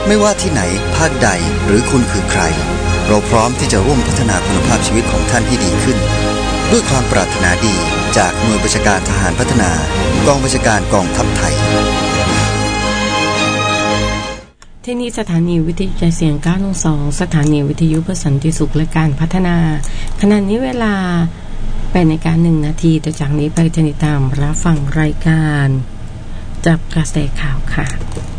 ไม่ว่าที่ไหนภาคใดหรือคุณคือใครเราพร้อมที่จะร่วมพัฒนาคุณภาพชีวิตของท่านให้ดีขึ้นด้วยความปรารถนาดีจากหน่วยบัญชาการทหารพัฒนากองบัญชาการกองทัพไทยที่นี่สถานีวิทยุใจเสียง902สถานีวิทยุเพื่อสันติสุขและการพัฒนาขณะนี้เวลา8:01 นาทีต่อจากนี้ไปจะติดตามรับฟังรายการจับกระแสข่าวค่ะ